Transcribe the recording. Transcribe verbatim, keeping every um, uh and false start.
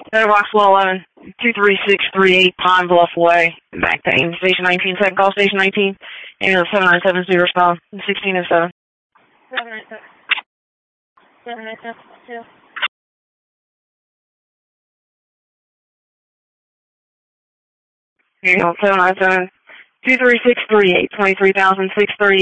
Center Box one eleven, two three six three eight Pine Bluff Way. Back to aim Station nineteen, second call Station nineteen. Ambulance seven nine seven zero, respond. sixteen oh seven. seven nine seven. seven nine seven. Here you go, seven nine seven, two three six three eight, twenty-three thousand six thirty.